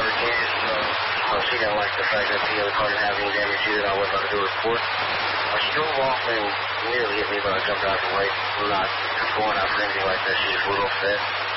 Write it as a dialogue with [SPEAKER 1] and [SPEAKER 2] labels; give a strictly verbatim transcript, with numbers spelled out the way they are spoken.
[SPEAKER 1] her again. So, well, she didn't like the fact that the other car didn't have any damage to it. I wasn't about to do a report. Well, she drove off and nearly hit me, but I jumped out of the way. I'm not going out for anything like that. She just was upset.